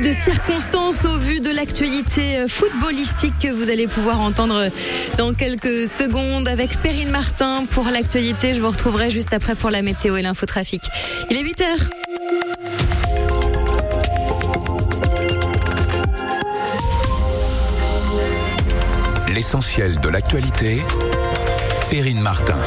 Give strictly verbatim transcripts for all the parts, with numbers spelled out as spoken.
de circonstance au vu de l'actualité footballistique que vous allez pouvoir entendre dans quelques secondes avec Perrine Martin pour l'actualité. Je vous retrouverai juste après pour la météo et l'infotrafic. Il est huit heures. L'essentiel de l'actualité, Perrine Martin.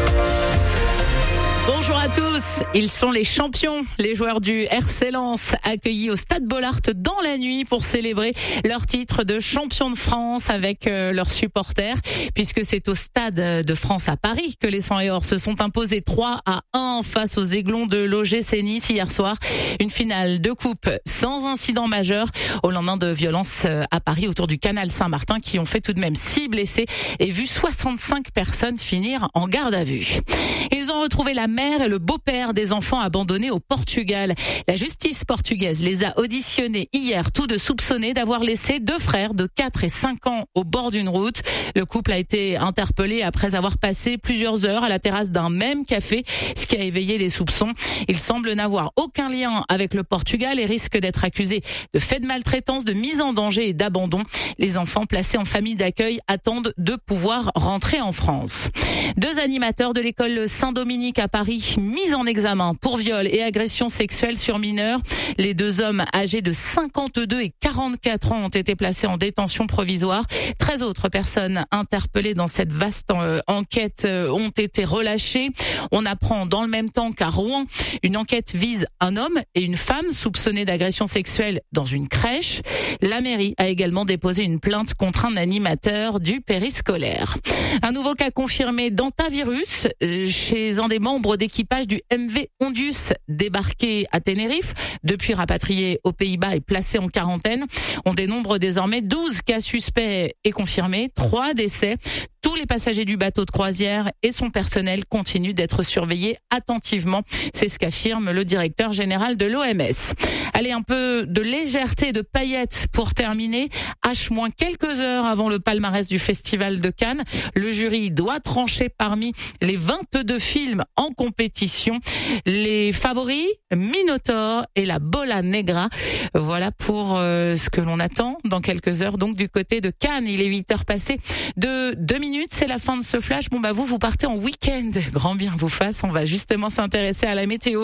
Bonjour à tous, ils sont les champions, les joueurs du R C Lens accueillis au Stade Bollaert dans la nuit pour célébrer leur titre de champion de France avec euh, leurs supporters, puisque c'est au Stade de France à Paris que les cent et or se sont imposés trois à un face aux Aiglons de l'O G C Nice hier soir. Une finale de coupe sans incident majeur au lendemain de violences à Paris autour du canal Saint-Martin qui ont fait tout de même six blessés et vu soixante-cinq personnes finir en garde à vue. Ils ont retrouvé la mère et le beau-père des enfants abandonnés au Portugal. La justice portugaise les a auditionnés hier, tous deux soupçonnés d'avoir laissé deux frères de quatre et cinq ans au bord d'une route. Le couple a été interpellé après avoir passé plusieurs heures à la terrasse d'un même café, ce qui a éveillé les soupçons. Ils semblent n'avoir aucun lien avec le Portugal et risquent d'être accusés de faits de maltraitance, de mise en danger et d'abandon. Les enfants placés en famille d'accueil attendent de pouvoir rentrer en France. Deux animateurs de l'école Saint-Dominique à Paris mis en examen pour viol et agression sexuelle sur mineurs. Les deux hommes âgés de cinquante-deux et quarante-quatre ans ont été placés en détention provisoire. treize autres personnes interpellées dans cette vaste euh, enquête euh, ont été relâchées. On apprend dans le même temps qu'à Rouen, une enquête vise un homme et une femme soupçonnés d'agression sexuelle dans une crèche. La mairie a également déposé une plainte contre un animateur du périscolaire. Un nouveau cas confirmé d'hantavirus euh, chez un des membres d'équipage du M V Ondius débarqué à Tenerife, depuis rapatrié aux Pays-Bas et placé en quarantaine. On dénombre désormais douze cas suspects et confirmés, trois décès. Tous les passagers du bateau de croisière et son personnel continuent d'être surveillés attentivement. C'est ce qu'affirme le directeur général de l'O M S. Allez, un peu de légèreté et de paillettes pour terminer. H moins quelques heures avant le palmarès du Festival de Cannes, le jury doit trancher parmi les vingt-deux films en compétition. Les favoris, Minotaur et la Bola Negra. Voilà pour euh, ce que l'on attend dans quelques heures. Donc du côté de Cannes, il est huit heures passées de deux minutes. C'est la fin de ce flash. Bon bah vous, vous partez en week-end. Grand bien vous fasse. On va justement s'intéresser à la météo.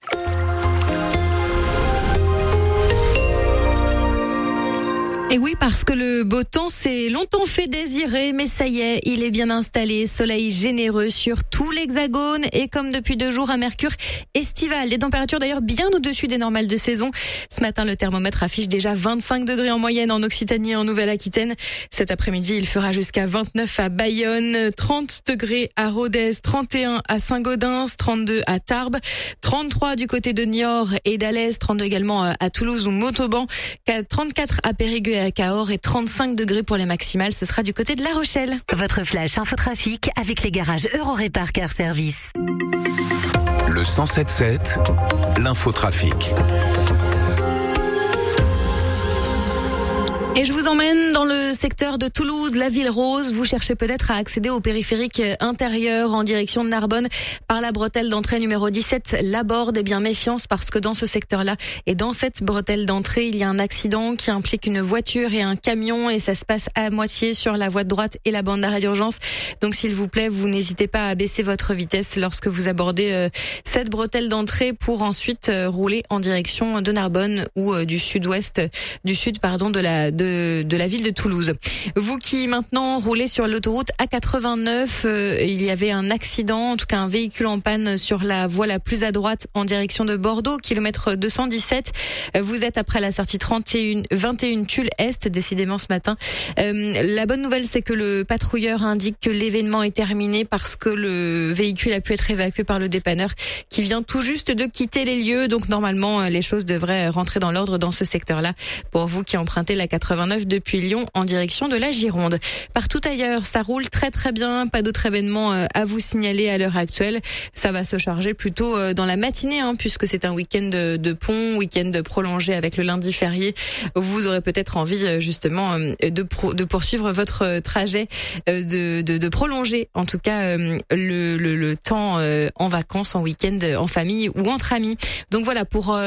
Et oui, parce que le beau temps s'est longtemps fait désirer, mais ça y est, il est bien installé. Soleil généreux sur tout l'hexagone et comme depuis deux jours, un mercure estival. Des températures d'ailleurs bien au-dessus des normales de saison. Ce matin, le thermomètre affiche déjà vingt-cinq degrés en moyenne en Occitanie et en Nouvelle-Aquitaine. Cet après-midi, il fera jusqu'à vingt-neuf à Bayonne, trente degrés à Rodez, trente et un à Saint-Gaudens, trente-deux à Tarbes, trente-trois du côté de Niort et d'Alès, trente-deux également à Toulouse ou Montauban, trente-quatre à Périgueux à Cahors et trente-cinq degrés pour les maximales. Ce sera du côté de La Rochelle. Votre flash infotrafic avec les garages Eurorépar Car Service. Le cent sept sept, l'infotrafic. Et je vous emmène dans le secteur de Toulouse, la ville rose. Vous cherchez peut-être à accéder au périphérique intérieur en direction de Narbonne par la bretelle d'entrée numéro dix-sept, Laborde. Eh bien, méfiance parce que dans ce secteur-là et dans cette bretelle d'entrée, il y a un accident qui implique une voiture et un camion et ça se passe à moitié sur la voie de droite et la bande d'arrêt d'urgence. Donc, s'il vous plaît, vous n'hésitez pas à baisser votre vitesse lorsque vous abordez euh, cette bretelle d'entrée pour ensuite euh, rouler en direction de Narbonne ou euh, du sud-ouest, du sud, pardon, de la de De, de la ville de Toulouse. Vous qui maintenant roulez sur l'autoroute A quatre-vingt-neuf, euh, il y avait un accident, en tout cas un véhicule en panne sur la voie la plus à droite en direction de Bordeaux, kilomètre deux cent dix-sept. Vous êtes après la sortie trente et un, vingt et un Tulle Est, décidément ce matin. Euh, la bonne nouvelle, c'est que le patrouilleur indique que l'événement est terminé parce que le véhicule a pu être évacué par le dépanneur qui vient tout juste de quitter les lieux. Donc normalement, les choses devraient rentrer dans l'ordre dans ce secteur-là pour vous qui empruntez la quatre-vingt-neuf depuis Lyon en direction de la Gironde. Partout ailleurs, ça roule très très bien. Pas d'autres événements à vous signaler à l'heure actuelle. Ça va se charger plutôt dans la matinée, hein, puisque c'est un week-end de, de pont, week-end prolongé avec le lundi férié. Vous aurez peut-être envie justement de, pro, de poursuivre votre trajet, de, de, de prolonger en tout cas le, le, le temps en vacances, en week-end, en famille ou entre amis. Donc voilà pour